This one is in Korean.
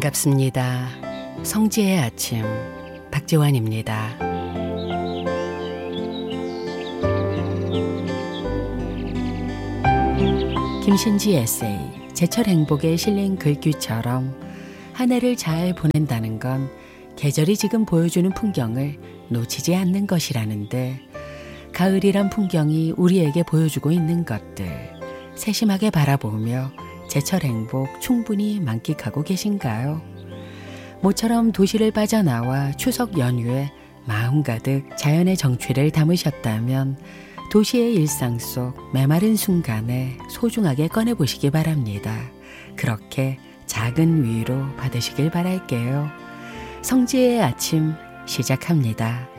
반갑습니다. 성지의 아침 박지환입니다. 김신지 에세이 제철 행복에 실린 글귀처럼 한 해를 잘 보낸다는 건 계절이 지금 보여주는 풍경을 놓치지 않는 것이라는데, 가을이란 풍경이 우리에게 보여주고 있는 것들 세심하게 바라보며 제철 행복 충분히 만끽하고 계신가요? 모처럼 도시를 빠져나와 추석 연휴에 마음 가득 자연의 정취를 담으셨다면 도시의 일상 속 메마른 순간에 소중하게 꺼내보시기 바랍니다. 그렇게 작은 위로 받으시길 바랄게요. 성지의 아침 시작합니다.